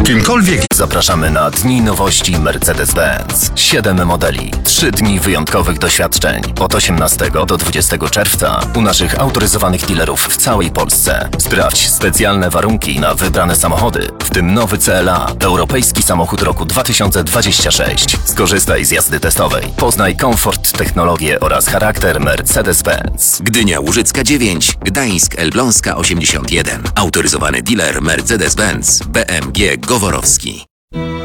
kimkolwiek. Zapraszamy na Dni Nowości Mercedes-Benz. 7 modeli, 3 dni wyjątkowych doświadczeń. Od 18 do 20 czerwca u naszych autoryzowanych dealerów w całej Polsce. Sprawdź specjalne warunki na wybrane samochody, w tym nowy CLA, europejski samochód roku 2026. Skorzystaj z jazdy testowej. Poznaj komfort, technologię oraz charakter Mercedes-Benz. Gdynia Łużycka 9, Gdańsk Elbląska 81. Autoryzowany dealer Mercedes-Benz BMG Goworowski.